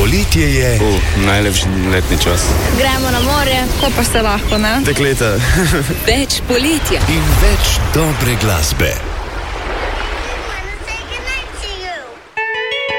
Poletje je najlepši letni čas. Gremo na morje, ko pa se lahko, ne? Dekleta. Več poletja in več dobre glasbe.